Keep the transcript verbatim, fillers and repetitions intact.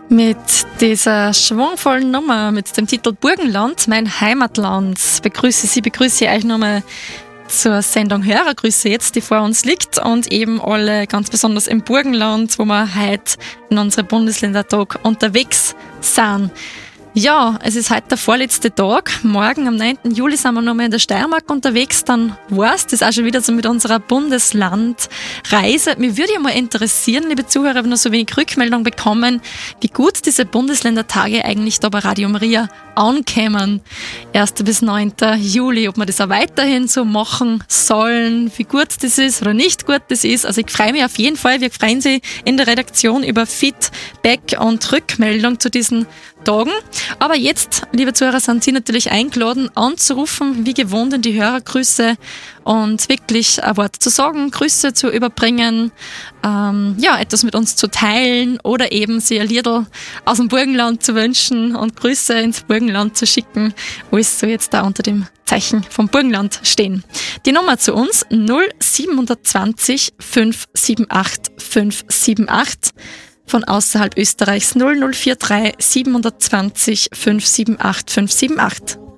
Mit dieser schwungvollen Nummer, mit dem Titel Burgenland, mein Heimatland, begrüße Sie, begrüße ich euch nochmal zur Sendung Hörergrüße jetzt, die vor uns liegt, und eben alle ganz besonders im Burgenland, wo wir heute in unserem Bundesländertag unterwegs sind. Ja, es ist heute der vorletzte Tag. Morgen am neunten Juli sind wir nochmal in der Steiermark unterwegs. Dann war's das auch schon wieder so mit unserer Bundeslandreise. Mich würde ja mal interessieren, liebe Zuhörer, wenn wir noch so wenig Rückmeldung bekommen, wie gut diese Bundesländertage eigentlich da bei Radio Maria ankämen. ersten bis neunten Juli, ob wir das auch weiterhin so machen sollen, wie gut das ist oder nicht gut das ist. Also ich freue mich auf jeden Fall. Wir freuen sich in der Redaktion über Feedback und Rückmeldung zu diesen Tagen. Aber jetzt, liebe Zuhörer, sind Sie natürlich eingeladen, anzurufen, wie gewohnt in die Hörergrüße und wirklich ein Wort zu sagen, Grüße zu überbringen, ähm, ja, etwas mit uns zu teilen oder eben Sie ein Liedl aus dem Burgenland zu wünschen und Grüße ins Burgenland zu schicken, wo es so jetzt da unter dem Zeichen vom Burgenland stehen. Die Nummer zu uns null sieben zwei null fünf sieben acht fünf sieben acht. Von außerhalb Österreichs null null vier drei sieben zwei null fünf sieben acht fünf sieben acht.